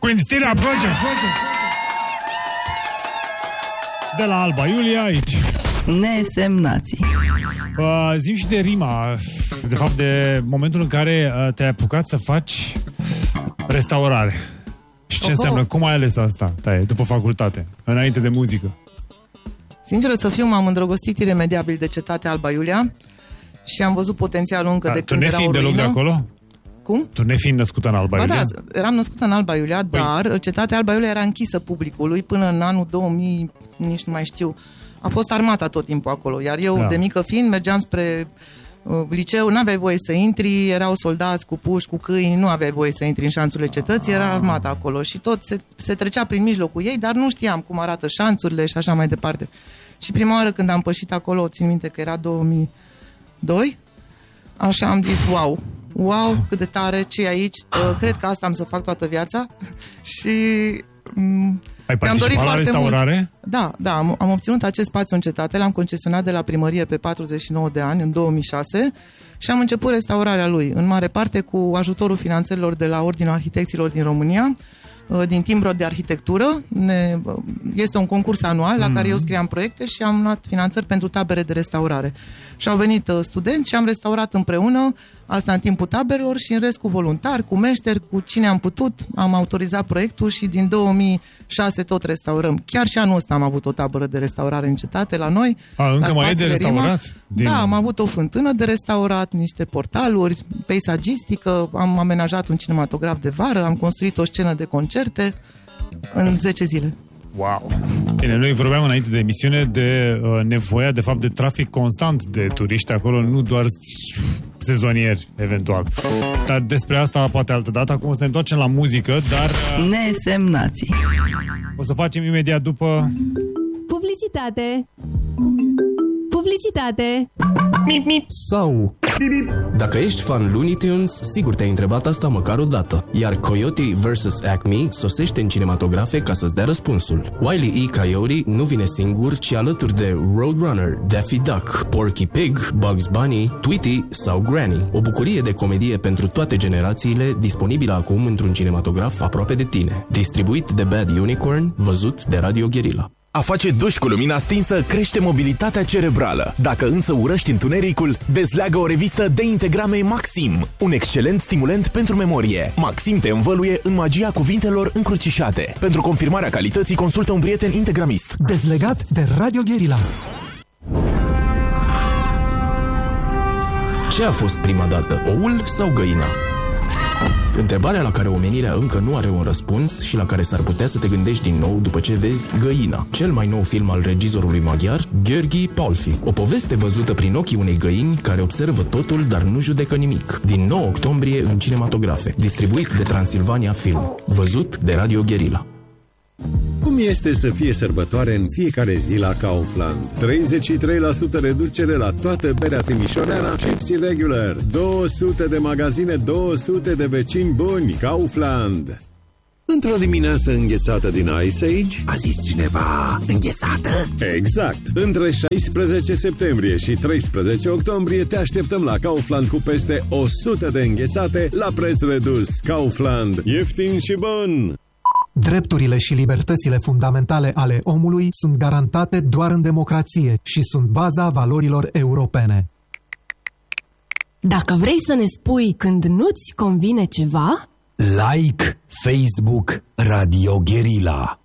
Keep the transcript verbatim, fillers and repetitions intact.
Quintina Project. De la Alba Iulia aici. Nesemnații. Uh, zi-mi și de rima, de fapt de momentul în care uh, te-ai apucat să faci restaurare. Și ce Oho. înseamnă? Cum ai ales asta, taie, după facultate, înainte de muzică? Sincer să fiu, m-am îndrăgostit iremediabil de cetatea Alba Iulia și am văzut potențialul încă A, de tu când era o nefiind deloc de ruină. acolo? Cum? Tu nefiind născută în Alba Ba Iulia? da, eram născută în Alba Iulia, Păi. dar cetatea Alba Iulia era închisă publicului până în anul două mii, nici nu mai știu. A fost armata tot timpul acolo, iar eu, Da. de mică fiind, mergeam spre uh, liceu, n-aveai voie să intri, erau soldați cu puși, cu câini, nu aveai voie să intri în șanțurile cetății, era armata acolo și tot se, se trecea prin mijlocul ei, dar nu știam cum arată șanțurile și așa mai departe. Și prima oară când am pășit acolo, țin minte că era două mii doi, așa am zis, wow, wow, cât de tare, ce e aici, uh, cred că asta am să fac toată viața și um, Ai mi-am dorit participat la foarte restaurare? mult. Da, da, am, am obținut acest spațiu în cetate, l-am concesionat de la primărie pe patruzeci și nouă de ani, în două mii șase, și am început restaurarea lui, în mare parte cu ajutorul finanțărilor de la Ordinul Arhitecților din România, din Timbro de Arhitectură. Ne, este un concurs anual la mm-hmm. care eu scriam proiecte și am luat finanțări pentru tabere de restaurare. Și au venit uh, studenți și am restaurat împreună, asta în timpul taberelor, și în rest cu voluntari, cu meșteri, cu cine am putut. Am autorizat proiectul și din două mii șase tot restaurăm. Chiar și anul ăsta am avut o tabără de restaurare în cetate la noi. A, încă la mai e de spațiile Rima. restaurat? Din... Da, am avut o fântână de restaurat, niște portaluri, peisagistică, am amenajat un cinematograf de vară, am construit o scenă de concerte în zece zile. Wow! Bine, noi vorbeam înainte de emisiune de uh, nevoia, de fapt, de trafic constant de turiști acolo, nu doar sezonieri, eventual. Dar despre asta poate altă dată. Acum o să ne întoarcem la muzică, dar... Uh, Nesemnații. o să facem imediat după... Publicitate. Publicitate. Sau dacă ești fan Looney Tunes, sigur te-ai întrebat asta măcar o dată. Iar Coyote versus. Acme sosește în cinematografe ca să-ți dea răspunsul. Wile E. Coyote nu vine singur, ci alături de Roadrunner, Daffy Duck, Porky Pig, Bugs Bunny, Tweety sau Granny. O bucurie de comedie pentru toate generațiile, disponibilă acum într-un cinematograf aproape de tine. Distribuit de Bad Unicorn, văzut de Radio Guerilla. A face duș cu lumina stinsă crește mobilitatea cerebrală. Dacă însă urăști întunericul, dezleagă o revistă de integrame Maxim, un excelent stimulant pentru memorie. Maxim te învăluie în magia cuvintelor încrucișate. Pentru confirmarea calității, consultă un prieten integramist. Dezlegat de Radio Guerilla. Ce a fost prima dată, oul sau găina? Întrebarea la care omenirea încă nu are un răspuns și la care s-ar putea să te gândești din nou după ce vezi Găina, cel mai nou film al regizorului maghiar Gheorghe Paulfi. O poveste văzută prin ochii unei găini care observă totul, dar nu judecă nimic. Din nouă octombrie în cinematografe. Distribuit de Transilvania Film. Văzut de Radio Guerilla. Cum este să fie sărbătoare în fiecare zi la Kaufland? treizeci și trei la sută reducere la toată berea timișoreană Pepsi Regular. două sute de magazine, două sute de vecini buni. Kaufland. Într-o dimineață înghețată din Ice Age, A zis cineva înghețată? exact, între șaisprezece septembrie și treisprezece octombrie te așteptăm la Kaufland cu peste o sută de înghețate la preț redus. Kaufland, ieftin și bun! Drepturile și libertățile fundamentale ale omului sunt garantate doar în democrație și sunt baza valorilor europene. Dacă vrei să ne spui când nu-ți convine ceva... Like Facebook Radio Guerilla.